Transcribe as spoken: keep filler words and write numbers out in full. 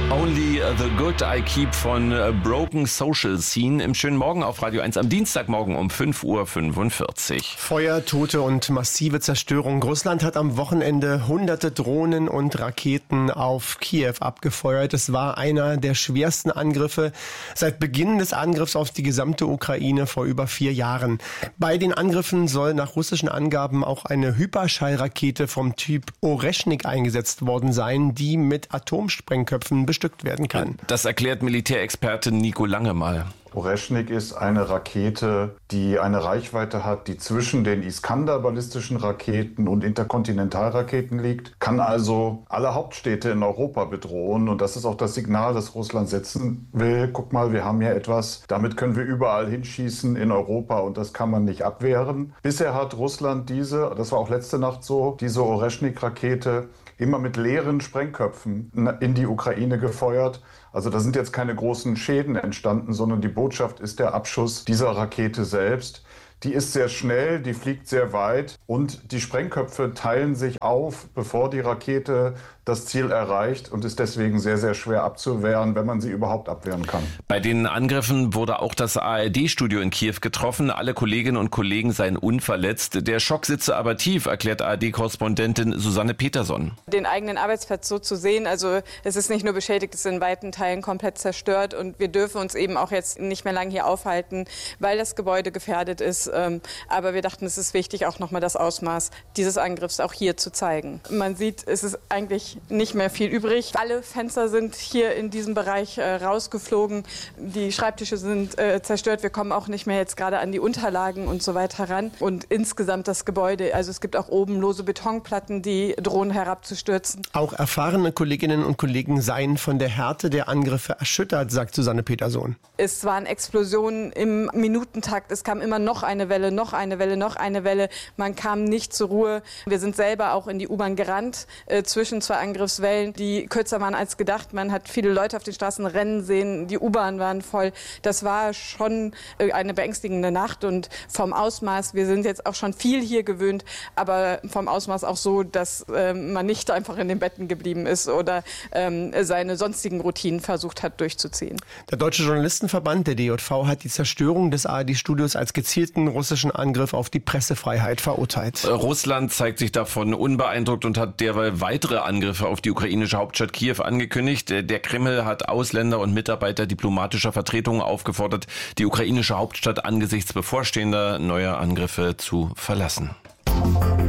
Only the Good I Keep von Broken Social Scene im schönen Morgen auf Radio eins am Dienstagmorgen um fünf Uhr fünfundvierzig. Feuer, Tote und massive Zerstörung. Russland hat am Wochenende hunderte Drohnen und Raketen auf Kiew abgefeuert. Es war einer der schwersten Angriffe seit Beginn des Angriffs auf die gesamte Ukraine vor über vier Jahren. Bei den Angriffen soll nach russischen Angaben auch eine Hyperschallrakete vom Typ Oreschnik eingesetzt worden sein, die mit Atomsprengköpfen bestückt werden kann. Das erklärt Militärexperte Nico Lange mal. Oreschnik ist eine Rakete, die eine Reichweite hat, die zwischen den Iskander-ballistischen Raketen und Interkontinentalraketen liegt, kann also alle Hauptstädte in Europa bedrohen. Und das ist auch das Signal, das Russland setzen will. Guck mal, wir haben hier etwas, damit können wir überall hinschießen in Europa und das kann man nicht abwehren. Bisher hat Russland diese, das war auch letzte Nacht so, diese Oreschnik-Rakete immer mit leeren Sprengköpfen in die Ukraine gefeuert. Also da sind jetzt keine großen Schäden entstanden, sondern die Botschaft ist der Abschuss dieser Rakete selbst. Die ist sehr schnell, die fliegt sehr weit und die Sprengköpfe teilen sich auf, bevor die Rakete das Ziel erreicht und ist deswegen sehr, sehr schwer abzuwehren, wenn man sie überhaupt abwehren kann. Bei den Angriffen wurde auch das A R D-Studio in Kiew getroffen. Alle Kolleginnen und Kollegen seien unverletzt. Der Schock sitze aber tief, erklärt A R D-Korrespondentin Susanne Peterson. Den eigenen Arbeitsplatz so zu sehen, also es ist nicht nur beschädigt, es ist in weiten Teilen komplett zerstört und wir dürfen uns eben auch jetzt nicht mehr lange hier aufhalten, weil das Gebäude gefährdet ist. Aber wir dachten, es ist wichtig, auch nochmal das Ausmaß dieses Angriffs auch hier zu zeigen. Man sieht, es ist eigentlich nicht mehr viel übrig. Alle Fenster sind hier in diesem Bereich äh, rausgeflogen. Die Schreibtische sind äh, zerstört. Wir kommen auch nicht mehr jetzt gerade an die Unterlagen und so weiter ran. Und insgesamt das Gebäude, also es gibt auch oben lose Betonplatten, die drohen herabzustürzen. Auch erfahrene Kolleginnen und Kollegen seien von der Härte der Angriffe erschüttert, sagt Susanne Peterson. Es waren Explosionen im Minutentakt. Es kam immer noch eine Welle, noch eine Welle, noch eine Welle. Man kam nicht zur Ruhe. Wir sind selber auch in die U-Bahn gerannt, äh, zwischen zwei Angriffswellen, die kürzer waren als gedacht. Man hat viele Leute auf den Straßen rennen sehen, die U-Bahn waren voll. Das war schon äh, eine beängstigende Nacht und vom Ausmaß, wir sind jetzt auch schon viel hier gewöhnt, aber vom Ausmaß auch so, dass äh, man nicht einfach in den Betten geblieben ist oder ähm, seine sonstigen Routinen versucht hat durchzuziehen. Der Deutsche Journalistenverband, der D J V, hat die Zerstörung des A R D-Studios als gezielten russischen Angriff auf die Pressefreiheit verurteilt. Russland zeigt sich davon unbeeindruckt und hat derweil weitere Angriffe auf die ukrainische Hauptstadt Kiew angekündigt. Der Kreml hat Ausländer und Mitarbeiter diplomatischer Vertretungen aufgefordert, die ukrainische Hauptstadt angesichts bevorstehender neuer Angriffe zu verlassen.